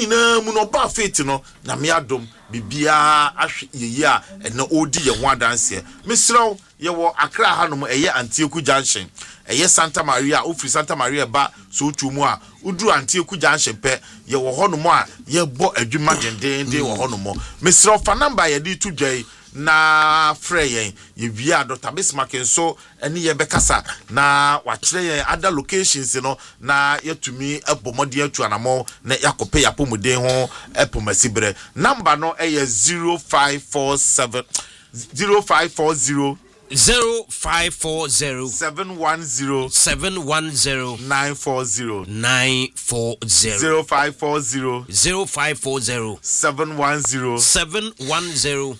nyina mu no ba faith no na me adom bibia ahwe yeyi a na odi ye ho adanse mesrew ye wo Accra hanom eye Antieku Junction eye Santa Maria ofri Santa Maria ba so tumu a uduru Antieku Junction pe ye wo honom a ye bo adwuma dendende wo honom mesrew fa number ye di tudwai na frey ye via Dr. Bismarck nso ene ye bekasa na wa kire ye other locations no na yetumi ebomode atu anamo na yakope yapomuden ho epomasibre number no eye 0540 710 940 0540 940 710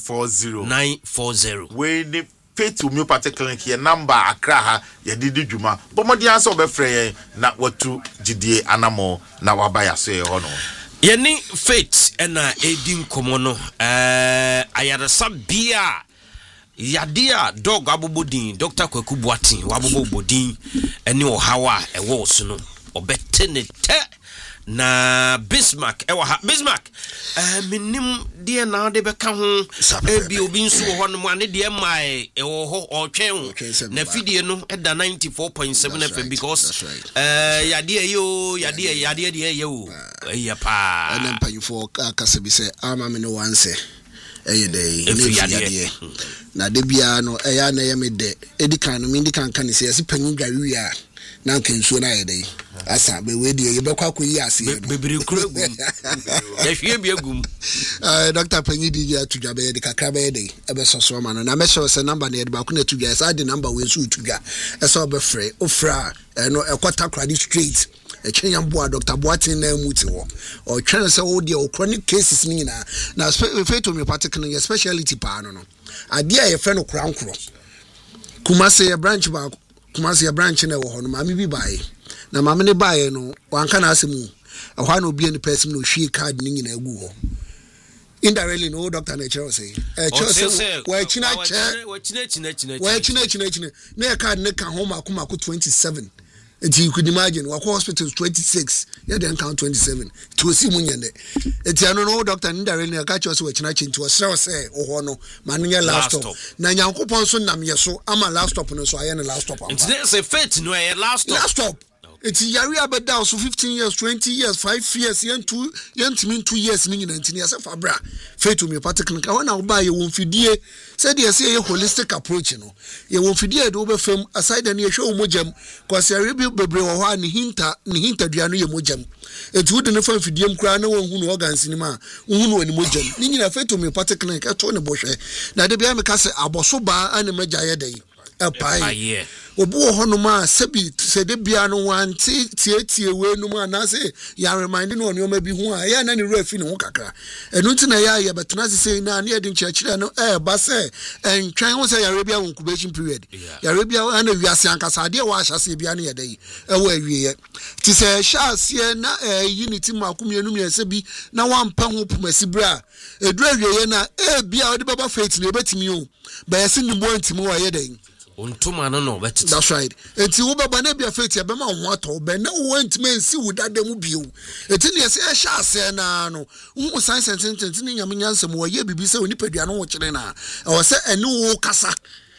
940 we ni Faith Homeopathic Clinic ye number Accra ha ye didi dwuma bomodi anso obefre ye na watu gidie anamo na wabaya so ye hono yeni Faith ena edin komono ayarasa bia yadia dog abobodin Dr. Kwaku Boatin wabobodin eni ohawa ewo so no obetene te na Bismarck ewa ha Bismarck minim de na de beka ho ebi obi nso ho no ane de mai ewo ho otwen na fidie no eda 94.7 FM because yade de yo pa and then pay for kasa bi say ama me no wanse yade na de bia no eya na ye me de edikan no me ndikan kan se yesi panyin dwawe a na nkensuo na yede asa be we de ye bekwa koyi ase bebiri kuragu ya hwie bi agum Dr. Panyi di ya tudwa be de kakra be de ebe soso ma no na me show se number na ye ba ko na tudwa sa de number we so tudwa esa obe frɛ ofra no ekota kradi street Echenyamboa Dr. Boatin na muti wo o twene se wo de o chronic cases ni na Faith Homeopathic Clinic speciality pa no ade a ye frɛ no krankro Kumase branch ba Kumase branch na wo ho no mame bi bae na mame ne bae no wanka na asemu ehwa na obi ani person no hwie card ni nyina agu ho indirectly no doctor na chero say we china na card ne ka ho makomako 27 and you could imagine what hospital 26 yeah then count 27 to see munyende eti ano no doctor indirectly catch us we china to us say oh no manunya laptop na nyankopon so nam yeso ama laptop no so aye na laptop am it's a Faith no a laptop eti yari abeda so 15 years 20 years 5 years yentu 2 years ni nyina ntini ase fabra Faith Homeopathic Clinic wana oba ye wonfidie said ye say ye holistic approach no ye wonfidie de obefam aside na ye hwe omojam kwase yari bebre wo ho ni hinta dua no ye mojam eti wo de ne fam fidie mkura na wonhu no organs ni ma wonhu no ni mojam ni nyina Faith Homeopathic Clinic eto ne bohwe na de bia me ka se aboso ba ana magya ye dai epai obu ho no ma sabi se de bia no wanti tie we no ma na se ya remind no oni o ma bi hu a ya na ni refi ne ho kakra enu nti na ya betena se na na edin chachira no ba se entwan ho se ya rebia incubation period ya rebia na wiase ankasa de wa ahase bia na yedai wa awie ti se hase na unity makomienu miese bi na wampa ho pumasibra edura awie na bia odi baba Faith na ebetimi o ba yesi ni mo ntimi wa yedai Untuma no bet. That's right. Eti wo baba na bia Faith abema ho ato be na wo ntime nsi wo dadam bio. Eti ne se ehya ase na no. Wo science sentence ne nyame nyansem wo ye bibi se onipadua no wo kire na. E wo se ene wo kasa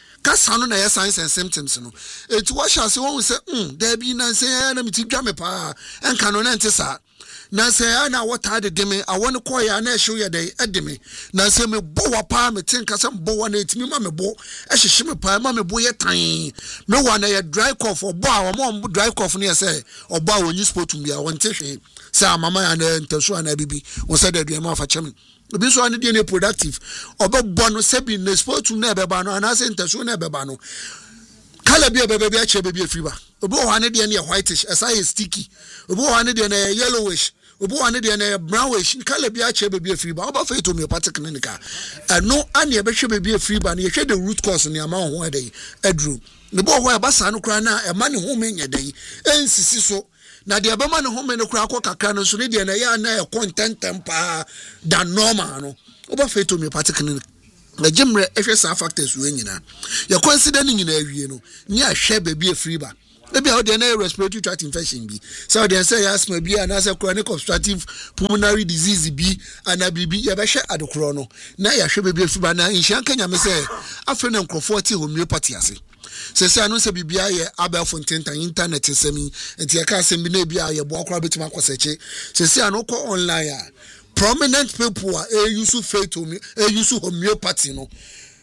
no na ye signs and symptoms no. Eti wo hya se wo se da bi na se na miti dwa me pa. Enka no na nte sa. Na se ana wota de deme awon ko ya na ehwe ye dey edeme na se me bo wa pa me tin kasa bo wa na etimi ma me bo ehhye me pa ma me bo ye tan me wa na ye dry cough obo a mo dry cough ne se obo a onyi spotum bia won te hwe se amama ya na ntaso ana bibi won se da duama fa chem obi so ane de ne productive obo bo no se bi na spotum na beba no ana se ntaso na beba no kala bia beba bia che bia free ba obo wa ne de ne whitish asai sticky obo wa ne de ne yellowish obo ane de na brownish kala bia che bia free ba oba Faith Homeopathic Clinic no ane e be hwe bia free ba na ye hwe the root cause ne ama ho edai adru ne bo ho e ba sa no kra na e ma ne ho me nyedai ensisi so na de abema ne ho me no kra akokakra no so ne de na ya na e contentem pa da normal no oba Faith Homeopathic Clinic na jemre ehwe sa factors we nyina ye consider ni nyina awie no ni ahwe ba bia free ba Maybe out there respiratory tract infection be. So they say asthma be and as a chronic obstructive pulmonary disease be and a BB yabasha at the chrono. Now ya should be a na in Shankanya say after them comforting homeopathy. Say I know say bibia ye Abel Fontaine internet semi and tia ka sem bi na bia ye bo akwa betima kwaseche say I no ko online prominent people are use faith to me use homeopathy no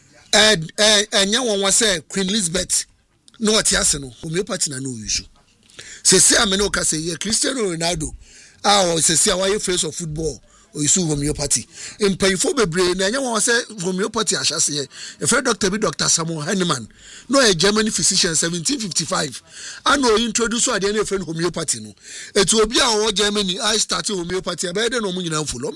and nya won say Queen Elizabeth no atiase no homeopathy na no use say I me no ka say ye Cristiano Ronaldo say why face of football or you homeopathy in painful bebre na nya won say homeopathy ahase a friend Dr. Samuel Hahnemann no a German physician 1755 and no introduce at the end of homeopathy no it will be our Germany I started homeopathy by the no munina follow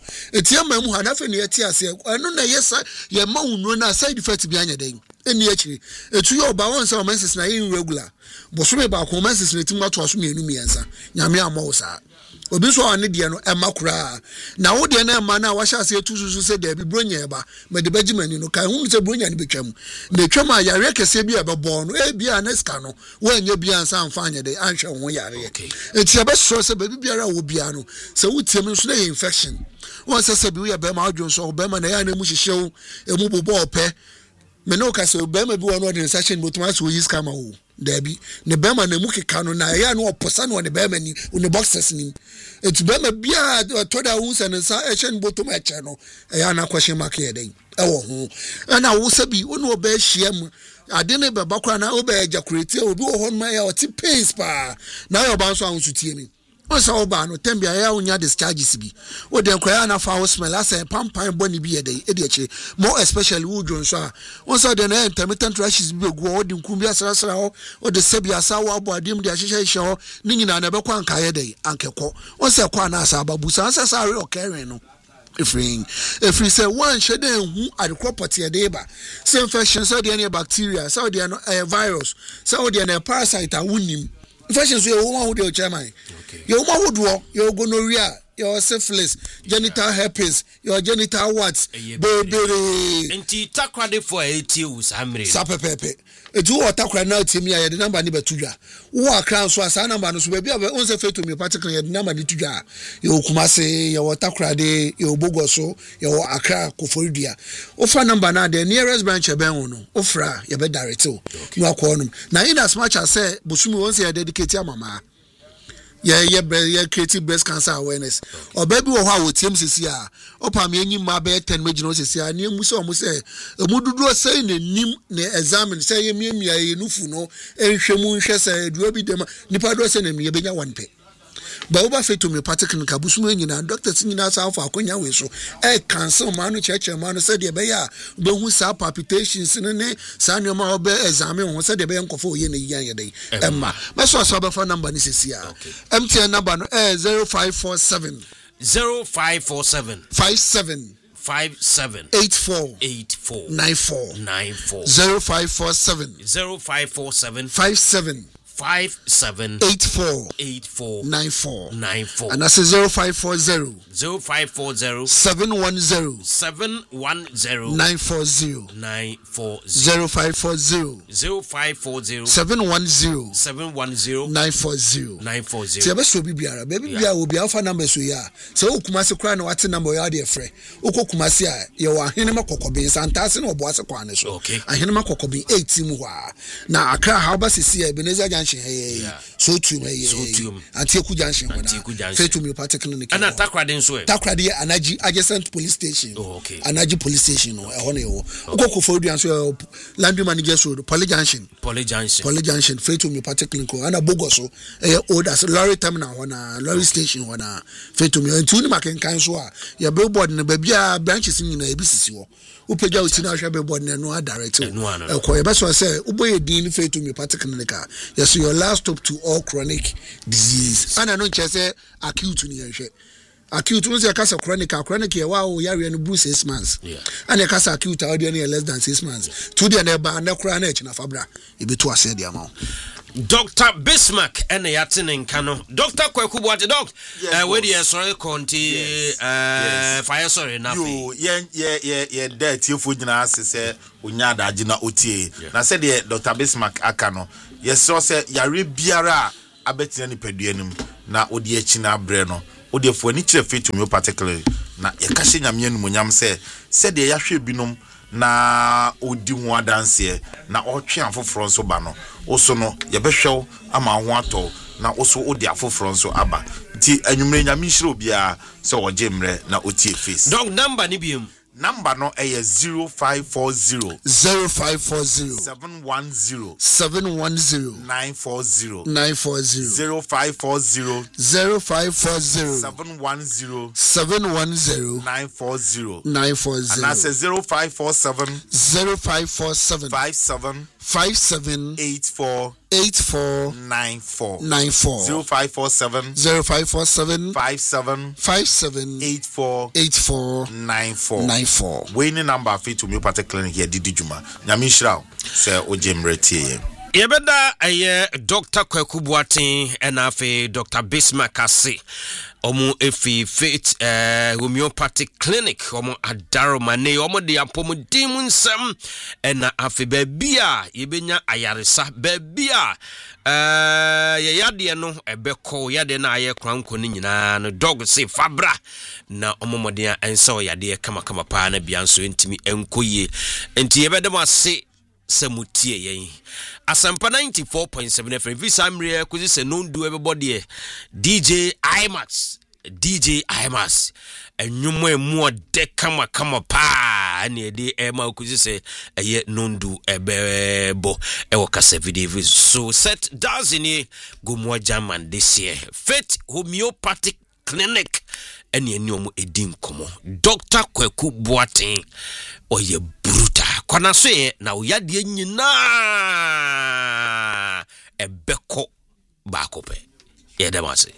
it ya mamu hanafe ne atiase eno na yes ye ma unu na side effect bi anya den eni akiri etu yo ba won say menses na irregular bosome ba ko menses na timu ato aso mienu miensa nyame amawo sa obi so ane de no emakura na wo de na ema na wa hya se etususu se de bi bronya eba me de bagimani no kan hu se bronya ne betwam na twam a yare kese bi ebebo no e bia na ska no wo anya bia ansa amfa anya de anhwe ho yare enti ebe so se ba biara wo bia no se wutiem no so na infection won se bi wo ya be ma adwo so be ma na ya na mu hihyew emu bobo ope me no ka se be ma bi won ordinary session botuma so yi scam wo Debbie, ne bema ne muki kano na ya no oposa no ne bema ni ne boxes ni etu bema bia toda unsa ne sa echen botom eche no ya na question mark ye den ewo ho na wo sabi wonu oba hiem ade ne beba kwa na oba ejaculate obi wo hon ma ya oti pains pa na ya oba nso ansutie ni onsa oba no tembia ya unya discharges bi wo den kwa ya na fa smell asa pampan boni bi ye den e de eche more especially wo dwon so a onsa de na intermittent rashes bi egu wo de nkumbi asrasra ho wo de sebi asa wo abo adim de ahyehyehye ho ni nyina na be kwa anka ye den ankekọ onsa kwa na asa babusa ansa sa re okeren no if we say one shade who are the property of the same infection so the bacteria so the virus so the parasite are winning infections you woman who the chairman you woman who do your gonorrhea your syphilis genital herpes your genital warts baby enti takrade for 80 usamre sapepepe etu otakra na timi ya de number ni betudwa wo akran so asa number no so bia on se fetu me particular ya de number ni tudwa yo kumase ya otakra de yo bogoso ya akra koforidua ofa number na the nearest branch e ben no ofra ya be direct o no akwonum na in as much as say busumi won say dedicate amama yeah creative breast cancer awareness or baby wo ha wo tiem sisi a opam enyi ma be 10 magino sisi a ne mu se o mu se emududu sei na nim na examine sei ye miamia ye nufu no enhwemu nhwe sei eduo bi dem nipa do se na me benya one pe ba oba fe to me particular busuma nyina doctors nyina sa afa akonya we so cancel ma no cheche ma no se de be ya be hu sa palpitations ne sa nyoma oba examine ho se de be nkofo ye na yiyan ye dey emma me so be phone number ni sisi a MTN number no 0547 57 84 94 0547 57 84 94 and that's 0540 710 940 0540 710 940 tiabe so bibiara baby bia obi alpha number so ya se okumase kra na wate number ya de frɛ okokumase a ye wa hene makokobin santase na oboase kwa ne so ahene makokobin 8 mu hwa na akra ha ba sisi Ebenezer so tuma Antieku Junction Fetu Homeopathy Clinic ana takrade so takrade anaji adjacent police station anaji police station no ehone wo ukoko fodu so land managers road Poly Junction Fetu Homeopathy Clinic ana bogoso old as lorry terminal wana lorry station wana Fetu me ntuni makenkan so a ya billboard na babia branches nyina ebisisi wo upeja utina hwe billboard na no direct ko e be so say uboye din Fetu Homeopathy Clinic yes your last stop to all chronic disease ana no chese acute ni hwe acute no say kasa chronic ya wa o yare no blue 6 months ana kasa acute audio no less than 6 months to the na ba na kura na echi na fabra e be to ase dia ma Dr. Bismarck and Yatinen Kano. Dr. Kwekubuati doc. Where the sorry conti fire sorry nothing. Yeah, that you food na say unyada jina otie. Na said Dr. Bismarck akano. yɛsɛ sɛ yare biara abetina ni peduanim na odi achi na abrɛ no odi afo ani kyerɛ Faith Homeopathic Clinic na yɛka hye nyame anumonyam sɛ de yɛahwɛ binom na odi ho adanse na ɔtwe afoforo nso ba no oso no yɛbɛhwɛw ama ho atɔ na oso odi afoforo nso aba nti anwumre nyame hyire obia sɛ wɔgye mrɛ na otie face dog number ni biem number no 0540 0540 710 710 940 940 0540 0540 710 710 940 940 and that's 0547 0547 57 57 84 84 94 94 0547 0547 57 57 84 84 94 94 Winning number Faith Homeopathic Clinic here Didi Juma nyame nhyira sɛ oje mretie yɛbɛda ɛyɛ Dr. Kwaku Boateng ɛna afei Dr. Bismarck ase omo efi Faith Homeopathic Clinic omo adaroma ne omo de apomodin mu nsɛm ɛna afei baabi a yɛbɛnya ayaresa baabi a yɛyade no ɛbɛkɔ yɛde na ayɛ kranko ne nyinaa no dog se fabra na omomodin ɛnsa yɛde kama paa na bia nso ntimi ɛnkoyie enti yɛbɛda mu ase Samutie yen Asampa 94.7 FM visa mre kuzi se nondu everybody DJ IMAX enwumo emu de kama pa na ede ema kuzi se eye nondu ebebo ewo kasa video so set does in gomo German this year Faith Homeopathic Clinic eni omo edin komo Dr. Kwaku Boateng oye brutal kwana so ye na oyade nyina ebeko baako pe ye dem ase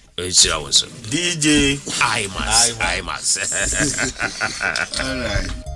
DJ IMAX all right